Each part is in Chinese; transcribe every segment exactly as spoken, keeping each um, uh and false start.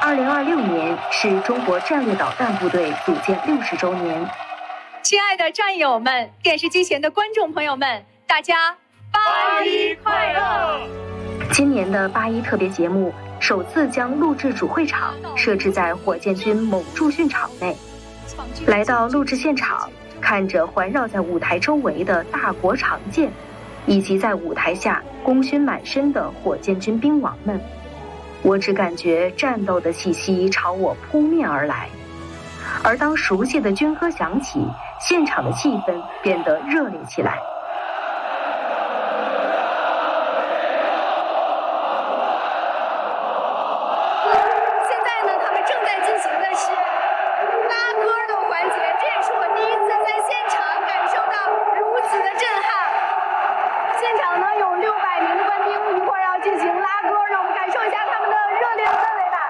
二零二六年是中国战略导弹部队组建六十周年。 亲爱的战友们，电视机前的观众朋友们，大家八一快乐！ 今年的八一特别节目首次将录制主会场设置在火箭军某驻训场内。来到录制现场，看着环绕在舞台周围的大国长剑，以及在舞台下功勋满身的火箭军兵王们，我只感觉战斗的气息朝我扑面而来。而当熟悉的军歌响起，现场的气氛变得热烈起来。 现在呢，他们正在进行的是拉歌的环节，这也是我第一次在现场感受到如此的震撼。现场呢有六百名的官兵，一会儿要进行拉歌，让我们感受一下他们的热烈的氛围吧。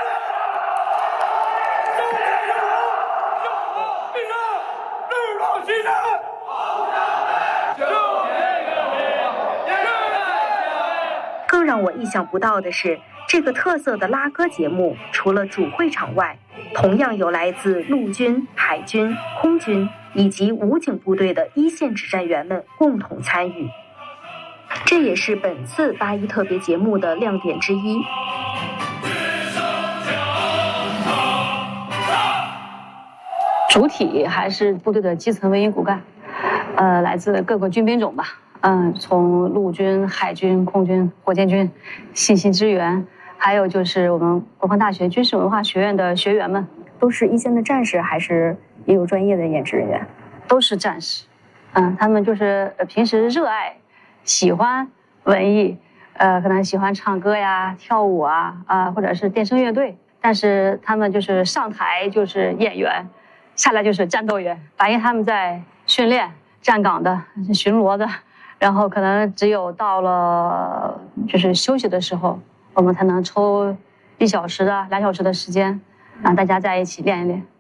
更让我意想不到的是，这个特色的拉歌节目除了主会场外，同样有来自陆军、海军、空军以及武警部队的一线指战员们共同参与。这也是本次八一特别节目的亮点之一。 主体还是部队的基层文艺骨干，呃，来自各个军兵种吧，嗯、呃，从陆军、海军、空军、火箭军、信息支援，还有就是我们国防大学军事文化学院的学员们， 都是一线的战士，还是也有专业的演职人员？ 都是战士，嗯，他们就是平时热爱、喜欢文艺，呃，可能喜欢唱歌呀、跳舞啊，啊、呃，或者是电声乐队，但是他们就是上台就是演员。下来就是战斗员，白天他们在训练、站岗的、巡逻的，然后可能只有到了就是休息的时候，我们才能抽一小时的、两小时的时间，让大家在一起练一练。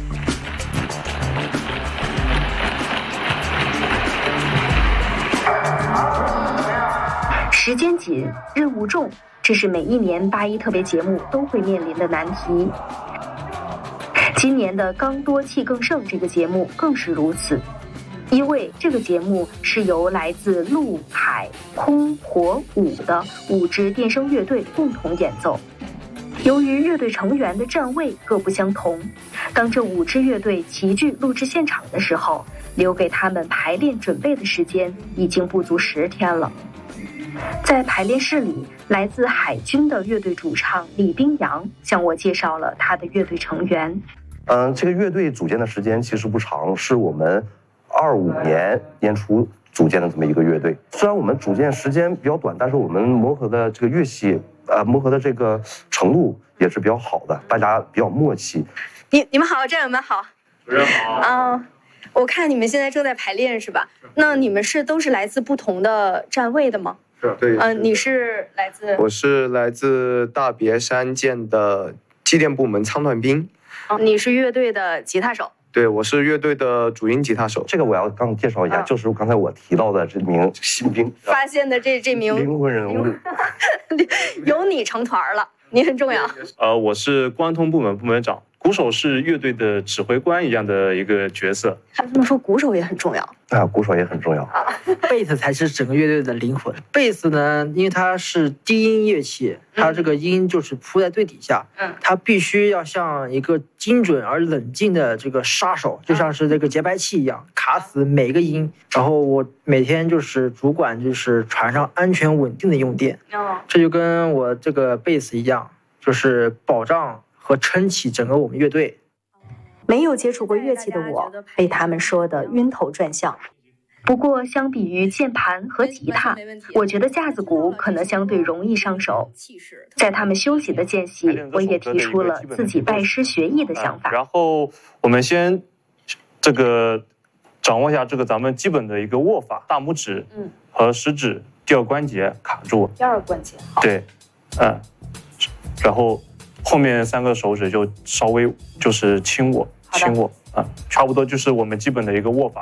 时间紧，任务重，这是每一年八一特别节目都会面临的难题。今年的刚多气更盛这个节目更是如此，因为这个节目是由来自陆海空火武的五支电声乐队共同演奏。由于乐队成员的站位各不相同，当这五支乐队齐聚录制现场的时候，留给他们排练准备的时间已经不足十天了。在排练室里，来自海军的乐队主唱李冰洋向我介绍了他的乐队成员。 嗯，这个乐队组建的时间其实不长，是我们二五年年初组建的这么一个乐队。虽然我们组建时间比较短，但是我们磨合的这个乐器，呃，磨合的这个程度也是比较好的，大家比较默契。 你你们好，战友们好。 主任好。 嗯，我看你们现在正在排练是吧？那你们是都是来自不同的站位的吗？ 是，对。 嗯、呃，你是来自？ 我是来自大别山舰的机电部门舱段兵。 你是乐队的吉他手？ 对，我是乐队的主音吉他手。 这个我要刚介绍一下，嗯、就是刚才我提到的这名新兵发现的这这名灵魂人物， 有你成团了，你很重要。 呃，我是关通部门部门长，鼓手是乐队的指挥官一样的一个角色。 他这么说，鼓手也很重要啊，鼓手也很重要。 贝斯才是整个乐队的灵魂。贝斯呢，因为它是低音乐器，它这个音就是铺在最底下，嗯，它必须要像一个精准而冷静的这个杀手，就像是这个节拍器一样，卡死每个音。然后我每天就是主管就是船上安全稳定的用电，哦，这就跟我这个贝斯一样，就是保障和撑起整个我们乐队。 没有接触过乐器的我，被他们说的晕头转向。 不过，相比于键盘和吉他，我觉得架子鼓可能相对容易上手。在他们休息的间隙，我也提出了自己拜师学艺的想法。 然后我们先这个掌握一下这个咱们基本的一个握法，大拇指和食指第二关节卡住。 第二关节。 对，嗯，然后后面三个手指就稍微就是轻握，轻握啊，差不多就是我们基本的一个握法。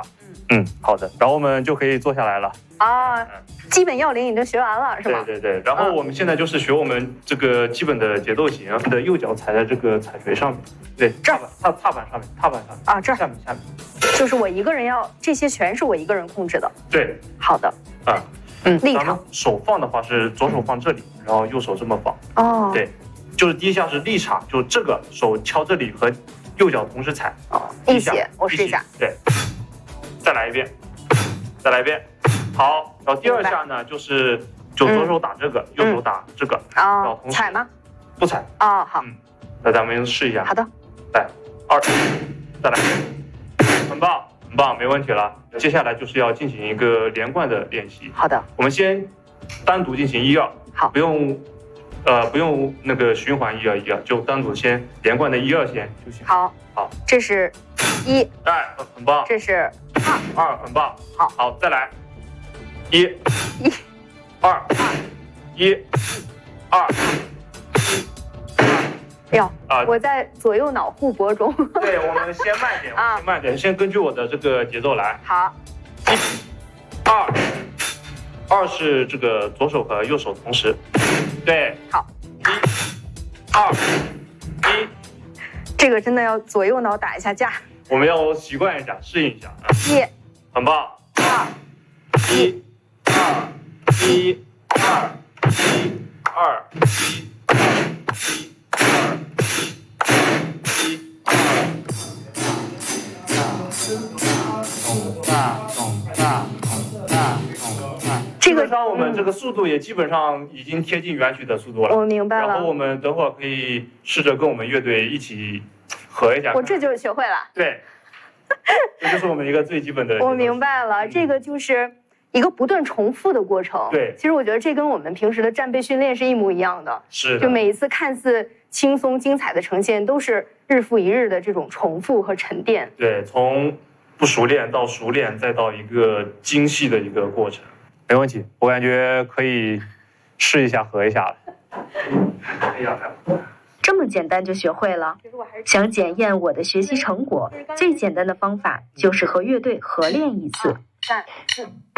嗯，好的，然后我们就可以坐下来了。 啊，基本要领已经学完了，是吧？ 对对对，然后我们现在就是学我们这个基本的节奏型，你的右脚踩在这个踩锤上面，对， 这儿踏踏板上面，踏板上面啊，这儿下面下面， 就是我一个人要，这些全是我一个人控制的。 对， 好的， 啊， 嗯，立咱们场。 手放的话是左手放这里，然后右手这么放。 哦， 对，就是第一下是立场，就这个手敲这里和右脚同时踩。 哦，一起，我试一下。 对，再来一遍，再来一遍。好，然后第二下呢，就是就左手打这个，右手打这个。 啊、 然后同时踩吗？ 不踩。 啊、好。 嗯，那咱们试一下。 好的。 来，二，再来，很棒，很棒，没问题了。接下来就是要进行一个连贯的练习。 好的。 我们先单独进行一二。 好。 不用，呃，不用那个循环一二一二，就单独先连贯的一二先就行。 好。 好， 这是一。 哎，很棒。 这是二，二，很棒。 好， 好，再来。一， 一， 二，一，二， 哎呦， 啊， 我在左右脑互搏中。 对，我们先慢点，啊，先慢点，先根据我的这个节奏来。 好， 一，二，二是这个左手和右手同时。对， 好， 一，二，一， 这个真的要左右脑打一下架。 我们要习惯一下，适应一下。 一， 很棒。 二， 一。二一二一二一二一二一二。基本上我们这个速度也基本上已经贴近原曲的速度了。 我明白了。 然后我们等会儿可以试着跟我们乐队一起合一下。 我这就学会了。 对，这就是我们一个最基本的。 我明白了，这个就是一个不断重复的过程。 对， 其实我觉得这跟我们平时的战备训练是一模一样的。 是的， 就每一次看似轻松精彩的呈现，都是日复一日的这种重复和沉淀。 对，从不熟练到熟练，再到一个精细的一个过程。没问题，我感觉可以试一下合一下了。哎呀， 这么简单就学会了。想检验我的学习成果，最简单的方法就是和乐队合练一次。 三四。